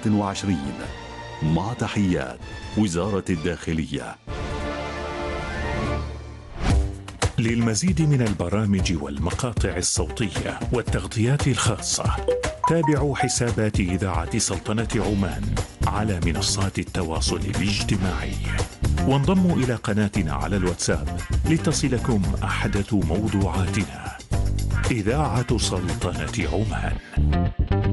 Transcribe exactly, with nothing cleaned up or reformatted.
وعشرين. مع تحيات وزارة الداخلية. للمزيد من البرامج والمقاطع الصوتية والتغطيات الخاصة تابعوا حسابات إذاعة سلطنة عمان على منصات التواصل الاجتماعي، وانضموا إلى قناتنا على الواتساب لتصلكم أحدث موضوعاتنا. إذاعة سلطنة عمان.